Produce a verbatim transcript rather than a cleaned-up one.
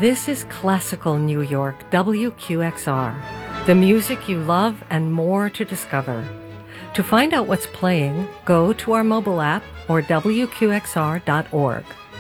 This is classical New York, W Q X R. The music you love and more to discover. To find out what's playing, go to our mobile app or W Q X R dot org.